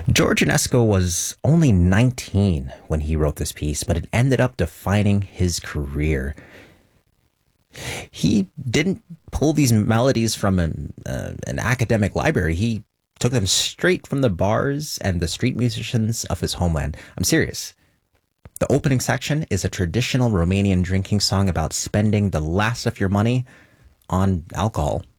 George Enesco was only 19 when he wrote this piece, but it ended up defining his career. He didn't pull these melodies from an academic library. He took them straight from the bars and the street musicians of his homeland. I'm serious. The opening section is a traditional Romanian drinking song about spending the last of your money on alcohol.